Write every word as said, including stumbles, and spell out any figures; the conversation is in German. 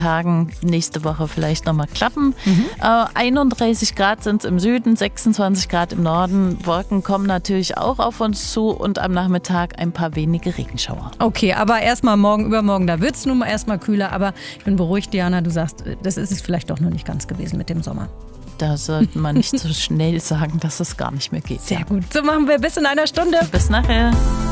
Tagen nächste Woche vielleicht nochmal klappen. Mhm. Äh, einunddreißig Grad sind es im Süden, sechsundzwanzig Grad im Norden. Wolken kommen natürlich auch auf uns zu und am Nachmittag ein paar wenige Regenschauer. Okay, aber erstmal morgen, übermorgen, da wird es nun mal erstmal kühler. Aber ich bin beruhigt, Diana, du sagst, das ist es vielleicht doch noch nicht ganz gewesen mit dem Sommer. Da sollte man nicht so schnell sagen, dass es gar nicht mehr geht. Sehr gut. So machen wir bis in einer Stunde. Bis nachher.